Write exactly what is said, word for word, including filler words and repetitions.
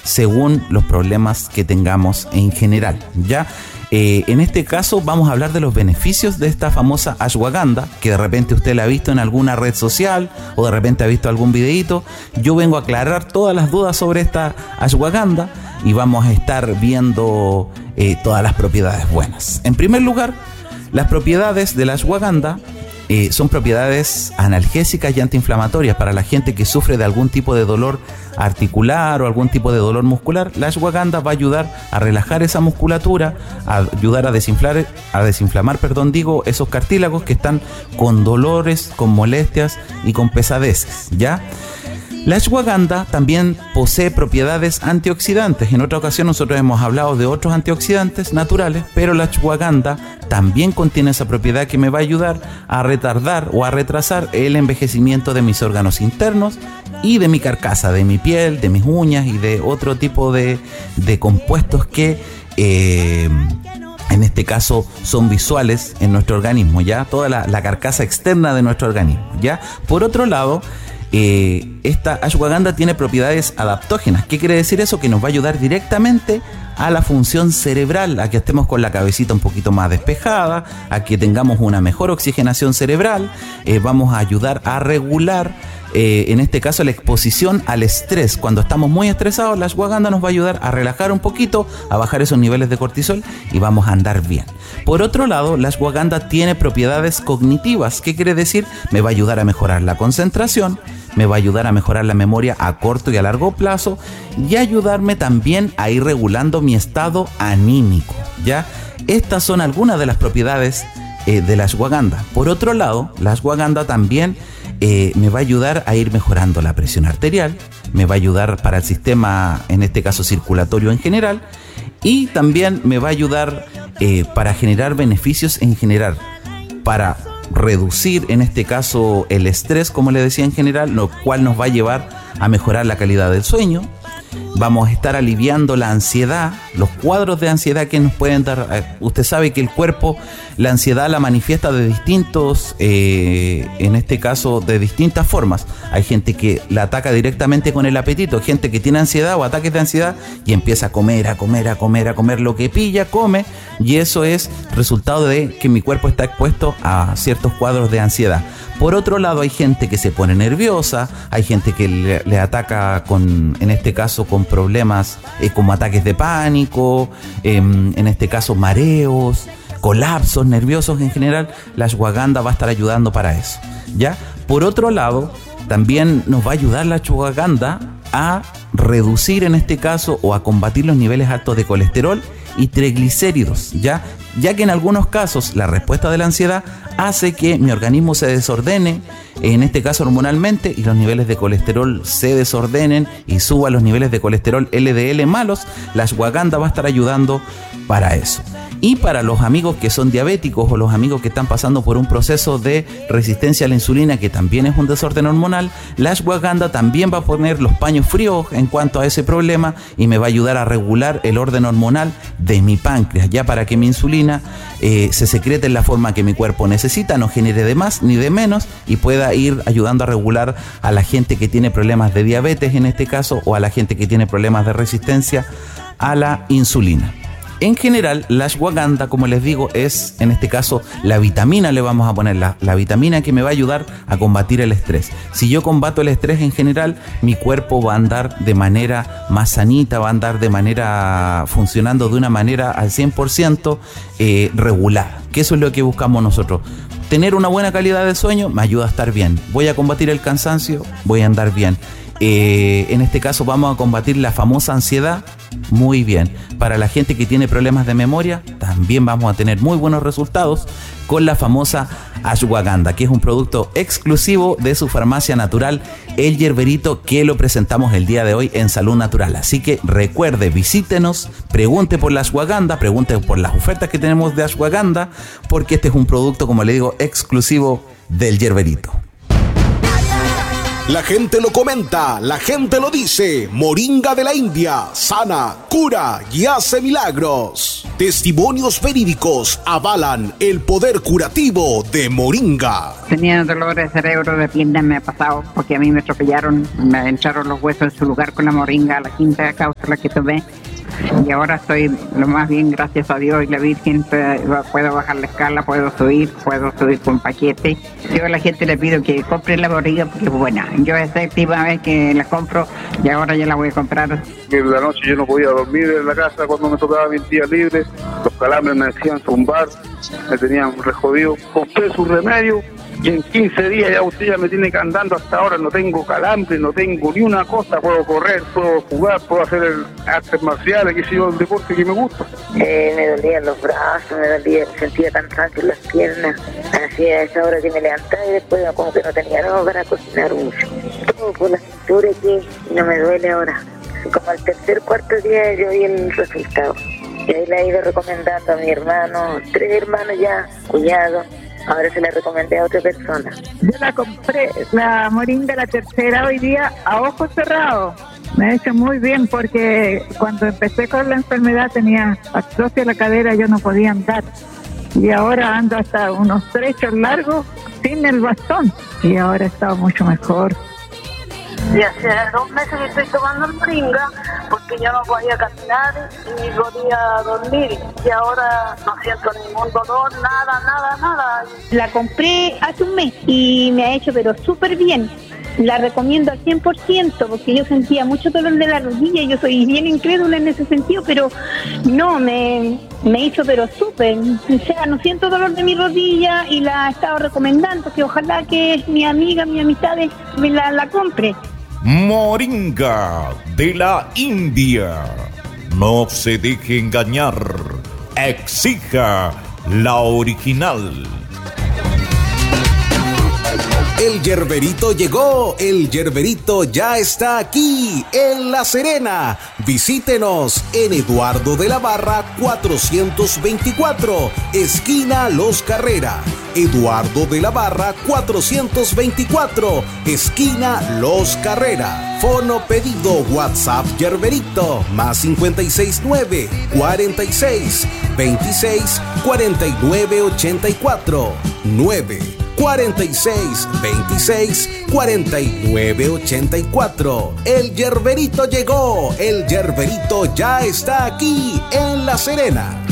según los problemas que tengamos en general, ¿ya? Eh, en este caso vamos a hablar de los beneficios de esta famosa ashwagandha, que de repente usted la ha visto en alguna red social o de repente ha visto algún videíto. Yo vengo a aclarar todas las dudas sobre esta ashwagandha y vamos a estar viendo eh, todas las propiedades buenas. En primer lugar, las propiedades de la ashwagandha Eh, son propiedades analgésicas y antiinflamatorias para la gente que sufre de algún tipo de dolor articular o algún tipo de dolor muscular. La ashwagandha va a ayudar a relajar esa musculatura, a ayudar a desinflar, a desinflamar, perdón, digo, esos cartílagos que están con dolores, con molestias y con pesadeces, ¿ya? La ashwagandha también posee propiedades antioxidantes. En otra ocasión nosotros hemos hablado de otros antioxidantes naturales, pero la ashwagandha también contiene esa propiedad que me va a ayudar a retardar o a retrasar el envejecimiento de mis órganos internos y de mi carcasa, de mi piel, de mis uñas y de otro tipo de, de compuestos que eh, en este caso son visuales en nuestro organismo, ya toda la, la carcasa externa de nuestro organismo, ya. Por otro lado, Eh, esta ashwagandha tiene propiedades adaptógenas. ¿Qué quiere decir eso? Que nos va a ayudar directamente a la función cerebral, a que estemos con la cabecita un poquito más despejada, a que tengamos una mejor oxigenación cerebral. Eh, vamos a ayudar a regular, eh, en este caso, la exposición al estrés. Cuando estamos muy estresados, la ashwagandha nos va a ayudar a relajar un poquito, a bajar esos niveles de cortisol y vamos a andar bien. Por otro lado, la ashwagandha tiene propiedades cognitivas. ¿Qué quiere decir? Me va a ayudar a mejorar la concentración, me va a ayudar a mejorar la memoria a corto y a largo plazo y ayudarme también a ir regulando mi estado anímico, ¿ya? Estas son algunas de las propiedades eh, de la ashwagandha. Por otro lado, la ashwagandha también eh, me va a ayudar a ir mejorando la presión arterial, me va a ayudar para el sistema, en este caso circulatorio en general, y también me va a ayudar eh, para generar beneficios en general, para reducir en este caso el estrés, como le decía, en general, lo cual nos va a llevar a mejorar la calidad del sueño. Vamos a estar aliviando la ansiedad, los cuadros de ansiedad que nos pueden dar. Eh, usted sabe que el cuerpo, la ansiedad la manifiesta de distintos, eh, en este caso, de distintas formas. Hay gente que la ataca directamente con el apetito, gente que tiene ansiedad o ataques de ansiedad y empieza a comer, a comer, a comer, a comer lo que pilla, come, y eso es resultado de que mi cuerpo está expuesto a ciertos cuadros de ansiedad. Por otro lado, hay gente que se pone nerviosa, hay gente que le, le ataca con, en este caso, con problemas eh, como ataques de pánico, eh, en este caso mareos, colapsos nerviosos en general. La ashwagandha va a estar ayudando para eso, ¿ya? Por otro lado, también nos va a ayudar la ashwagandha a reducir, en este caso, o a combatir los niveles altos de colesterol y triglicéridos, ¿ya? Ya que en algunos casos la respuesta de la ansiedad hace que mi organismo se desordene, en este caso hormonalmente, y los niveles de colesterol se desordenen y suban los niveles de colesterol L D L malos. La ashwagandha va a estar ayudando para eso. Y para los amigos que son diabéticos o los amigos que están pasando por un proceso de resistencia a la insulina, que también es un desorden hormonal, la ashwagandha también va a poner los paños fríos en cuanto a ese problema y me va a ayudar a regular el orden hormonal de mi páncreas, ya para que mi insulina eh, se secrete en la forma que mi cuerpo necesita, no genere de más ni de menos y pueda ir ayudando a regular a la gente que tiene problemas de diabetes en este caso, o a la gente que tiene problemas de resistencia a la insulina. En general, la ashwagandha, como les digo, es, en este caso, la vitamina, le vamos a poner la, la vitamina que me va a ayudar a combatir el estrés. Si yo combato el estrés en general, mi cuerpo va a andar de manera más sanita, va a andar de manera, funcionando de una manera al cien por ciento eh, regular, que eso es lo que buscamos nosotros. Tener una buena calidad de sueño me ayuda a estar bien. Voy a combatir el cansancio, voy a andar bien. Eh, en este caso vamos a combatir la famosa ansiedad, muy bien. Para la gente que tiene problemas de memoria, también vamos a tener muy buenos resultados con la famosa ashwagandha, que es un producto exclusivo de su farmacia natural El Yerberito, que lo presentamos el día de hoy en Salud Natural. Así que recuerde, visítenos, pregunte por la ashwagandha, pregunte por las ofertas que tenemos de ashwagandha, porque este es un producto, como le digo, exclusivo del Yerberito. La gente lo comenta, la gente lo dice. Moringa de la India, sana, cura y hace milagros. Testimonios verídicos avalan el poder curativo de Moringa. Tenía dolores de cerebro, de piernas me ha pasado, porque a mí me atropellaron, me entraron los huesos en su lugar con la moringa, la quinta causa la que tomé. Y ahora estoy lo más bien, gracias a Dios y la Virgen, puedo bajar la escala, puedo subir, puedo subir con paquete. Yo a la gente le pido que compren la moringa porque es buena. Yo es la última vez que la compro y ahora ya la voy a comprar. En la noche yo no podía dormir en la casa cuando me tocaba mis días libres, los calambres me hacían zumbar, me tenían re jodido. Compré su remedio y en quince días ya usted ya me tiene que andando hasta ahora, no tengo calambre, no tengo ni una cosa, puedo correr, puedo jugar, puedo hacer el artes marciales, que sido el deporte que me gusta. Eh, me dolían los brazos, me dolía, me sentía cansancio en las piernas, así a esa hora que me levantaba y después como que no tenía nada para cocinar mucho. Todo por la cintura aquí y no me duele ahora. Como al tercer, cuarto día yo vi el resultado. Y ahí le he ido recomendando a mi hermano, tres hermanos ya, cuñados. Ahora se la recomendé a otra persona. Yo la compré, la moringa, la tercera, hoy día a ojos cerrados. Me ha hecho muy bien porque cuando empecé con la enfermedad tenía artrosis de la cadera, yo no podía andar. Y ahora ando hasta unos trechos largos sin el bastón. Y ahora he estado mucho mejor. Y hace dos meses que estoy tomando moringa porque yo no podía caminar ni podía dormir. Y ahora no siento ningún dolor, nada, nada, nada. La compré hace un mes y me ha hecho pero súper bien. La recomiendo al cien por ciento porque yo sentía mucho dolor de la rodilla y yo soy bien incrédula en ese sentido, pero no, me, me hizo pero súper. O sea, no siento dolor de mi rodilla y la he estado recomendando, que ojalá que mi amiga, mi amistad me la, la compre. Moringa de la India. No se deje engañar. Exija la original. El Yerberito llegó, el Yerberito ya está aquí, en La Serena. Visítenos en Eduardo de la Barra cuatrocientos veinticuatro, esquina Los Carrera. Eduardo de la Barra cuatrocientos veinticuatro, esquina Los Carrera. Fono pedido WhatsApp Yerberito, más cincuenta y seis nueve, cuarenta y seis, veintiséis, cuarenta y nueve, ochenta y cuatro, nueve. cuarenta y seis, veintiséis, cuarenta y nueve, ochenta y cuatro. El Yerberito llegó, el Yerberito ya está aquí en La Serena.